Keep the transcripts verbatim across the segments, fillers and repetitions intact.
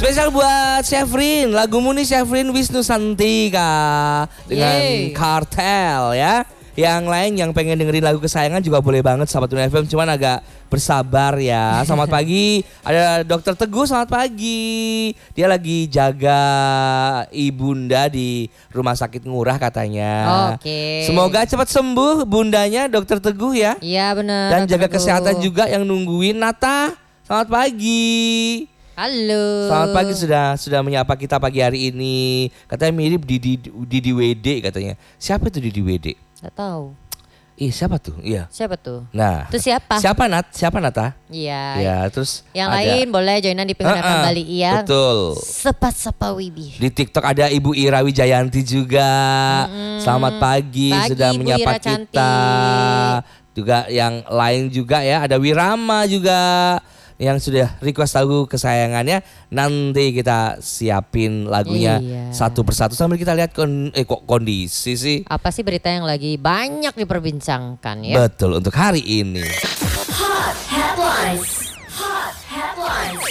Spesial buat Syafrin, lagumu nih Syafrin Wisnu Santika dengan Yeay. Kartel ya. Yang lain yang pengen dengerin lagu kesayangan juga boleh banget sahabat Tuna F M, cuman agak bersabar ya. Selamat pagi, ada Dokter Teguh, selamat pagi. Dia lagi jaga ibunda di Rumah Sakit Ngurah katanya. Oke. Semoga cepat sembuh bundanya Dokter Teguh ya. Iya benar. Dan jaga Teguh. kesehatan juga yang nungguin. Nata, selamat pagi. Halo. Selamat pagi, sudah sudah menyapa kita pagi hari ini. Katanya mirip Didi Didi W D katanya. Siapa itu Didi W D? Gak tahu. Ih, siapa tuh? Iya. Siapa tuh? Nah. Itu siapa? Siapa Nat? Siapa Nata? Iya. Ya, terus yang ada, lain boleh joinan di Pengenap Uh-uh, Bali iya. betul. Sepat Sepa Wibi. Di TikTok ada Ibu Ira Wijayanti juga. Mm-mm. Selamat pagi, Pagi, sudah Ibu menyapa Ira kita. cantik. Juga yang lain juga ya, ada Wirama juga yang sudah request lagu kesayangannya. Nanti kita siapin lagunya Iya. satu persatu sambil kita lihat kon- eh kok kondisi sih. Apa sih berita yang lagi banyak diperbincangkan ya? Betul, untuk hari ini. Hot headlines. Hot headlines.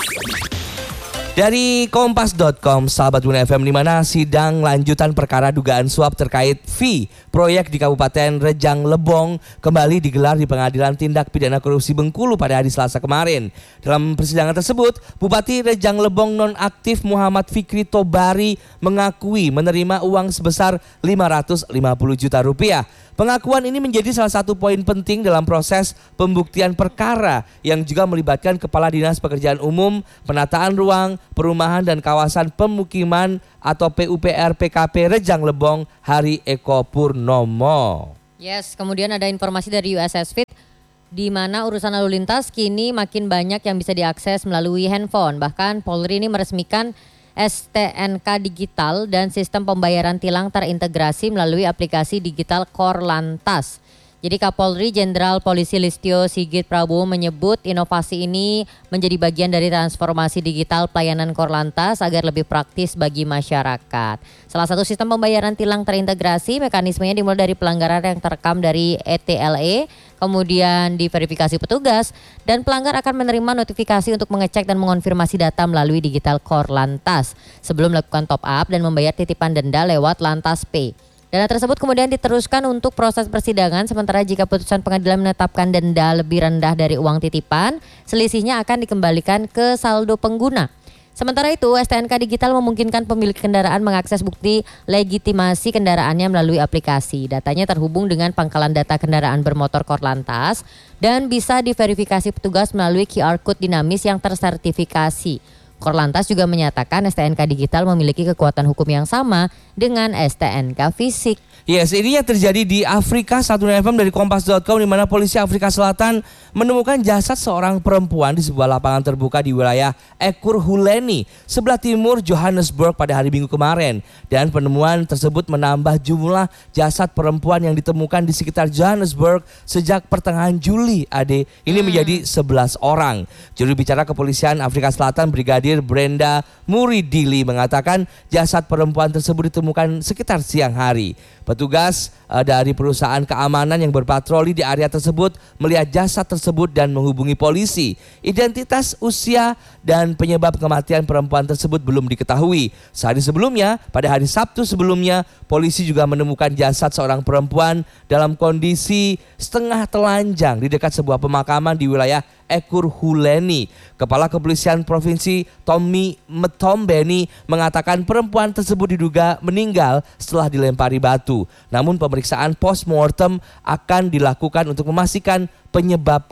Dari kompas dot com, sahabat Tuna F M, di mana sidang lanjutan perkara dugaan suap terkait fee proyek di Kabupaten Rejang Lebong kembali digelar di Pengadilan Tindak Pidana Korupsi Bengkulu pada hari Selasa kemarin. Dalam persidangan tersebut, Bupati Rejang Lebong nonaktif Muhammad Fikri Tobari mengakui menerima uang sebesar lima ratus lima puluh juta rupiah. Pengakuan ini menjadi salah satu poin penting dalam proses pembuktian perkara yang juga melibatkan Kepala Dinas Pekerjaan Umum, Penataan Ruang, Perumahan dan Kawasan Pemukiman atau P U P R P K P Rejang Lebong, Hari Eko Purnomo. Yes, kemudian ada informasi dari U S S Fit di mana urusan lalu lintas kini makin banyak yang bisa diakses melalui handphone. Bahkan Polri ini meresmikan S T N K digital dan sistem pembayaran tilang terintegrasi melalui aplikasi digital Korlantas. Jadi Kapolri Jenderal Polisi Listio Sigit Prabowo menyebut inovasi ini menjadi bagian dari transformasi digital pelayanan Korlantas agar lebih praktis bagi masyarakat. Salah satu sistem pembayaran tilang terintegrasi, mekanismenya dimulai dari pelanggaran yang terekam dari E T L E, kemudian diverifikasi petugas, dan pelanggar akan menerima notifikasi untuk mengecek dan mengonfirmasi data melalui digital Korlantas sebelum melakukan top up dan membayar titipan denda lewat Lantas Pay. Dana tersebut kemudian diteruskan untuk proses persidangan, sementara jika putusan pengadilan menetapkan denda lebih rendah dari uang titipan, selisihnya akan dikembalikan ke saldo pengguna. Sementara itu, S T N K Digital memungkinkan pemilik kendaraan mengakses bukti legitimasi kendaraannya melalui aplikasi. Datanya terhubung dengan pangkalan data kendaraan bermotor Korlantas dan bisa diverifikasi petugas melalui Q R code dinamis yang tersertifikasi. Korlantas juga menyatakan S T N K Digital memiliki kekuatan hukum yang sama dengan S T N K fisik. Yes, ini yang terjadi di Afrika. Satu F M dari kompas dot com, di mana polisi Afrika Selatan menemukan jasad seorang perempuan di sebuah lapangan terbuka di wilayah Ekurhuleni, sebelah timur Johannesburg pada hari Minggu kemarin. Dan penemuan tersebut menambah jumlah jasad perempuan yang ditemukan di sekitar Johannesburg sejak pertengahan Juli. Ade, ini hmm. menjadi sebelas orang. Juru bicara kepolisian Afrika Selatan Brigadir Brenda Muridili mengatakan jasad perempuan tersebut ditemukan sekitar siang hari. Petugas uh, dari perusahaan keamanan yang berpatroli di area tersebut melihat jasad tersebut dan menghubungi polisi. Identitas, usia, dan penyebab kematian perempuan tersebut belum diketahui. Sehari sebelumnya, pada hari Sabtu sebelumnya, polisi juga menemukan jasad seorang perempuan dalam kondisi setengah telanjang di dekat sebuah pemakaman di wilayah Ekurhuleni. Kepala Kepolisian Provinsi Tommy Mtombeni mengatakan perempuan tersebut diduga meninggal setelah dilempari batu. Namun pemeriksaan post-mortem akan dilakukan untuk memastikan penyebab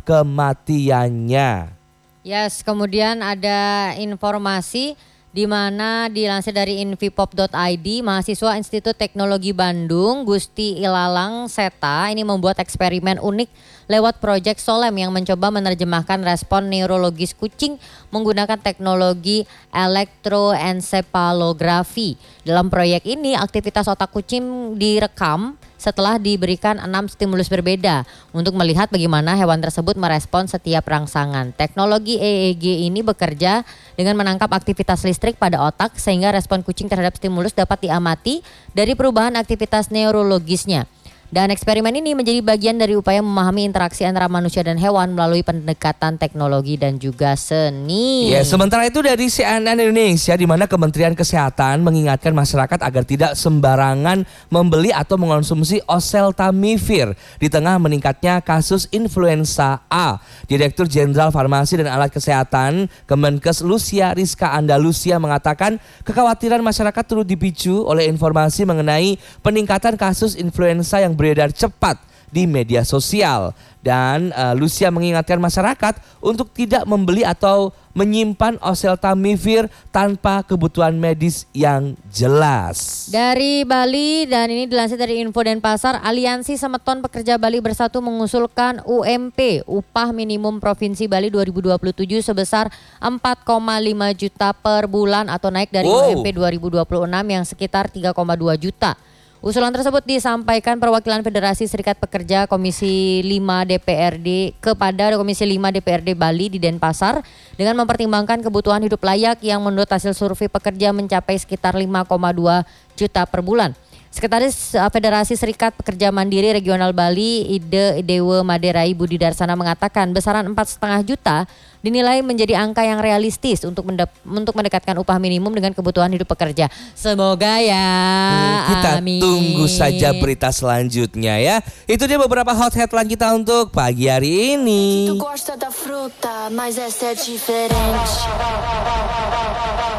kematiannya. Yes, kemudian ada informasi di mana dilansir dari invipop dot i d, mahasiswa Institut Teknologi Bandung Gusti Ilalang Seta ini membuat eksperimen unik lewat proyek Solem yang mencoba menerjemahkan respon neurologis kucing menggunakan teknologi elektroensepalografi. Dalam proyek ini aktivitas otak kucing direkam setelah diberikan enam stimulus berbeda untuk melihat bagaimana hewan tersebut merespon setiap rangsangan. Teknologi E E G ini bekerja dengan menangkap aktivitas listrik pada otak sehingga respon kucing terhadap stimulus dapat diamati dari perubahan aktivitas neurologisnya. Dan eksperimen ini menjadi bagian dari upaya memahami interaksi antara manusia dan hewan melalui pendekatan teknologi dan juga seni. Ya, sementara itu dari C N N Indonesia, di mana Kementerian Kesehatan mengingatkan masyarakat agar tidak sembarangan membeli atau mengonsumsi oseltamivir di tengah meningkatnya kasus influenza A. Direktur Jenderal Farmasi dan Alat Kesehatan Kemenkes Lucia Rizka Andalusia mengatakan kekhawatiran masyarakat turut dipicu oleh informasi mengenai peningkatan kasus influenza yang beredar cepat di media sosial. Dan uh, Lucia mengingatkan masyarakat untuk tidak membeli atau menyimpan oseltamivir tanpa kebutuhan medis yang jelas. Dari Bali, dan ini dilansir dari Info Denpasar, Aliansi Semeton Pekerja Bali Bersatu mengusulkan U M P, upah minimum Provinsi Bali dua ribu dua puluh tujuh sebesar empat koma lima juta per bulan atau naik dari wow. U M P dua ribu dua puluh enam yang sekitar tiga koma dua juta. Usulan tersebut disampaikan perwakilan Federasi Serikat Pekerja Komisi lima D P R D kepada Komisi lima D P R D Bali di Denpasar dengan mempertimbangkan kebutuhan hidup layak yang menurut hasil survei pekerja mencapai sekitar lima koma dua juta per bulan. Sekretaris Federasi Serikat Pekerja Mandiri Regional Bali Ide Dewa Maderai Budi Darsana mengatakan besaran empat koma lima juta dinilai menjadi angka yang realistis untuk mendep- untuk mendekatkan upah minimum dengan kebutuhan hidup pekerja. Semoga ya. Hmm, kita amin. tunggu saja berita selanjutnya ya. Itu dia beberapa hot headline kita untuk pagi hari ini. Tu gosta da fruta, mas essa é diferente.